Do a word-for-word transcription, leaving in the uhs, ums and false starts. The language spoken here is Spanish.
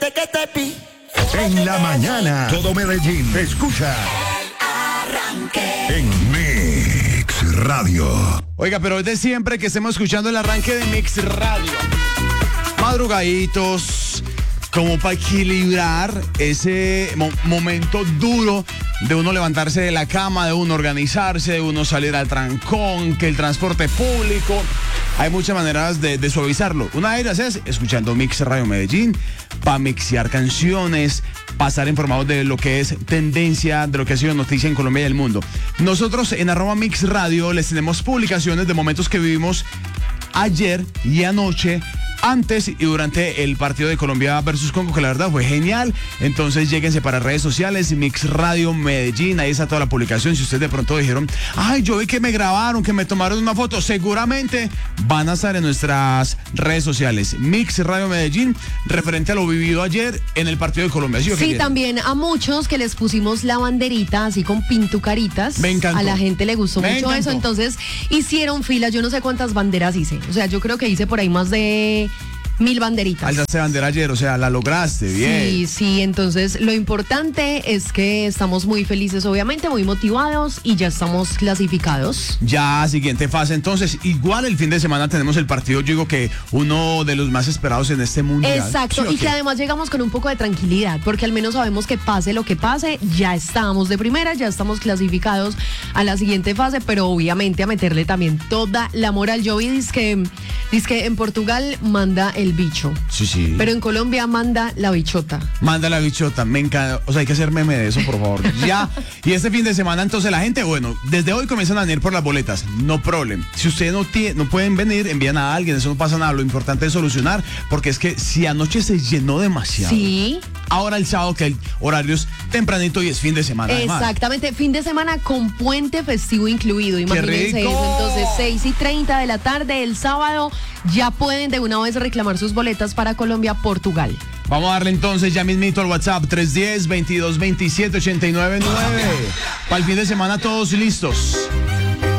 desde que te vi. En la mañana, todo Medellín escucha en Mix Radio. Oiga, pero es de siempre que estemos escuchando el arranque de Mix Radio. Madrugaditos, como para equilibrar ese mo- momento duro de uno levantarse de la cama, de uno organizarse, de uno salir al trancón, que el transporte público. Hay muchas maneras de, de suavizarlo. Una de ellas es escuchando Mix Radio Medellín, para mixear canciones, pasar informados de lo que es tendencia, de lo que ha sido noticia en Colombia y el mundo. Nosotros en arroba Mix Radio les tenemos publicaciones de momentos que vivimos ayer y anoche, antes y durante el partido de Colombia versus Congo, que la verdad fue genial. Entonces lléguense para redes sociales, Mix Radio Medellín, ahí está toda la publicación. Si ustedes de pronto dijeron, ay, yo vi que me grabaron, que me tomaron una foto, seguramente van a estar en nuestras redes sociales, Mix Radio Medellín, referente a lo vivido ayer en el partido de Colombia. ¿Sí, sí, también a muchos que les pusimos la banderita así con pintucaritas. Me encantó. A la gente le gustó Me mucho encantó. eso, entonces hicieron fila, yo no sé cuántas banderas hice, o sea, yo creo que hice por ahí más de mil banderitas. Alzaste bandera ayer, o sea, la lograste, bien. Sí, sí, entonces lo importante es que estamos muy felices, obviamente, muy motivados y ya estamos clasificados. Ya, siguiente fase, entonces, igual el fin de semana tenemos el partido, yo digo que uno de los más esperados en este mundial. Exacto, ¿Sí o y qué? que además llegamos con un poco de tranquilidad, porque al menos sabemos que pase lo que pase, ya estamos de primera, ya estamos clasificados a la siguiente fase, pero obviamente a meterle también toda la moral. Yo vi, dizque, dizque en Portugal manda el bicho. Sí, sí. Pero en Colombia manda la bichota. Manda la bichota, me encanta. O sea, hay que hacer meme de eso, por favor. Ya. Y este fin de semana, entonces, la gente, bueno, desde hoy comienzan a venir por las boletas. No problem. Si ustedes no, tie- no pueden venir, envían a alguien, eso no pasa nada. Lo importante es solucionar, porque es que si anoche se llenó demasiado. Sí. Ahora el sábado, que el horario es tempranito y es fin de semana. además. Exactamente, fin de semana con puente festivo incluido, imagínense rico! eso. Entonces, seis y treinta de la tarde el sábado ya pueden de una vez reclamar sus boletas para Colombia-Portugal. Vamos a darle entonces ya mismito al WhatsApp tres uno cero, veintidós veintisiete ochenta y nueve nueve. Para el fin de semana todos listos.